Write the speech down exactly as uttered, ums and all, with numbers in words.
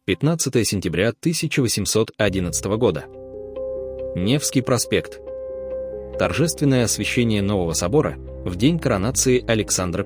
пятнадцатое сентября тысяча восемьсот одиннадцатого года. Невский проспект. Торжественное освящение нового собора в день коронации Александра